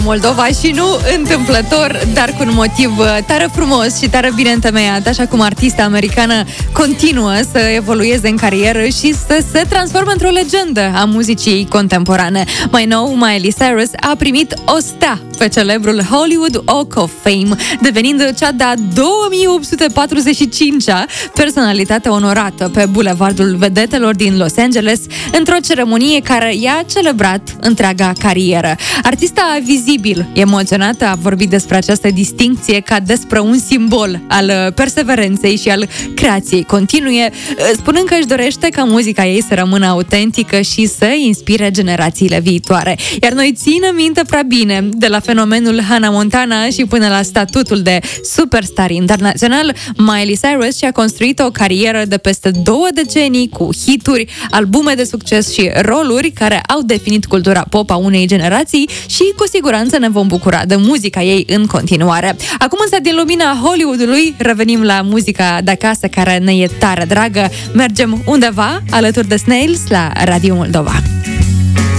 Moldova și nu întâmplător, dar cu un motiv tare frumos și tare bine întemeiat, așa cum artista americană continuă să evolueze în carieră și să se transforme într-o legendă a muzicii contemporane. Mai nou, Miley Cyrus a primit o stea pe celebrul Hollywood Walk of Fame, devenind cea de-a 2845-a personalitate onorată pe bulevardul vedetelor din Los Angeles, într-o ceremonie care i-a celebrat întreaga carieră. Artista vizibil emoționată a vorbit despre această distincție ca despre un simbol al perseverenței și al creației continue, spunând că își dorește ca muzica ei să rămână autentică și să inspire generațiile viitoare. Iar noi ținem minte prea bine, de la fenomenul Hannah Montana și până la statutul de superstar internațional, Miley Cyrus și-a construit o carieră de peste 2 decenii cu hituri, albume de succes și roluri care au definit cultura pop a unei generații și cu siguranță ne vom bucura de muzica ei în continuare. Acum însă, din lumina Hollywoodului, revenim la muzica de acasă care ne e tare dragă. Mergem undeva alături de Snails la Radio Moldova.